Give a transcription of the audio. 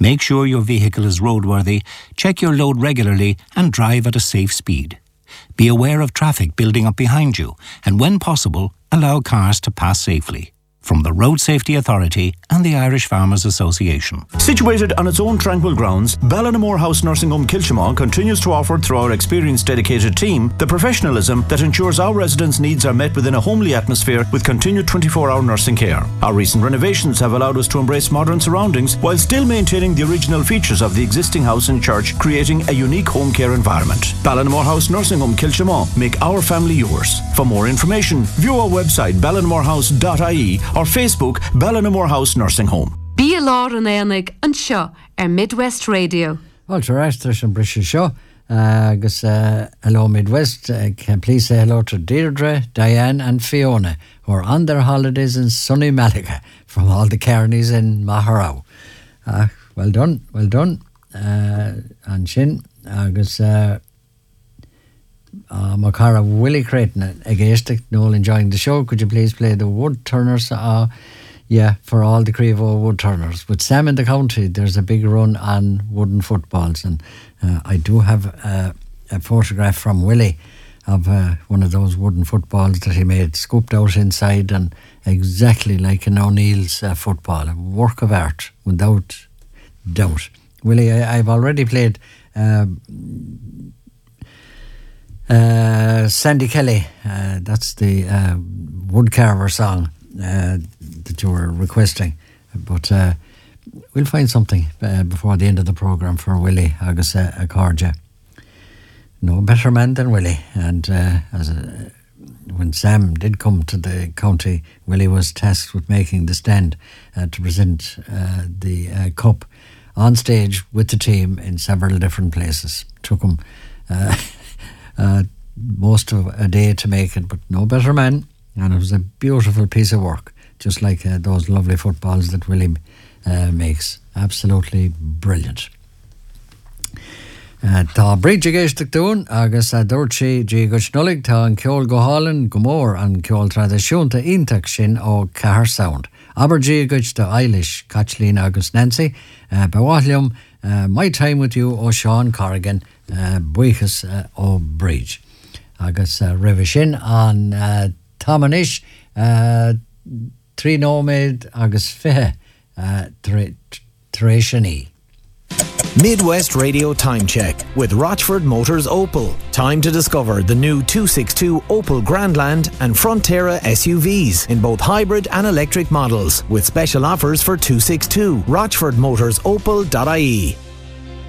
Make sure your vehicle is roadworthy, check your load regularly and drive at a safe speed. Be aware of traffic building up behind you and when possible, allow cars to pass safely. From the Road Safety Authority and the Irish Farmers Association. Situated on its own tranquil grounds, Ballinamore House Nursing Home Kilchimau continues to offer through our experienced dedicated team the professionalism that ensures our residents' needs are met within a homely atmosphere with continued 24-hour nursing care. Our recent renovations have allowed us to embrace modern surroundings while still maintaining the original features of the existing house and church, creating a unique home care environment. Ballinamore House Nursing Home Kilchimau. Make our family yours. For more information, view our website ballinamorehouse.ie or Facebook Ballinamore House Nursing Home. Bí a lá an éanaig an seo Midwest Radio. Well, to rest there's some British show. Agus hello Midwest. Can please say hello to Deirdre, Diane and Fiona, who are on their holidays in sunny Malaga from all the Kearneys in Maharao. Well done. And Shin agus Macara Willie Creighton against Noel enjoying the show. Could you please play the Wood Turners? For all the Crevo Wood Turners. With Sam in the county, there's a big run on wooden footballs, and I do have a photograph from Willie of one of those wooden footballs that he made, scooped out inside, and exactly like an O'Neill's football, a work of art, without doubt. Willie, I've already played Sandy Kelly, that's the woodcarver song that you were requesting, but we'll find something before the end of the programme for Willie agus a cardja. No better man than Willie, and when Sam did come to the county, Willie was tasked with making the stand to present the cup on stage with the team in several different places. Took him most of a day to make it, but no better man, and it was a beautiful piece of work, just like those lovely footballs that Willie makes. Absolutely brilliant. Tá bríd géisteach dún agus dúirt sí dí go snolig tá an ceol go hálan go mór an ceol tradiisiúnta iontaach sin ó Cahar Sound. Aber dí goid de Eilish, Kathleen agus Nancy, bhhaithliom My Time With You ó Sean Corrigan, buchas ó bríd. Agus rih sin an Tamanish, trí nóméid agus fithe tréisianí. Midwest Radio Time Check with Rochford Motors Opel. Time to discover the new 262 Opel Grandland and Frontera SUVs in both hybrid and electric models with special offers for 262. RochfordMotorsOpel.ie.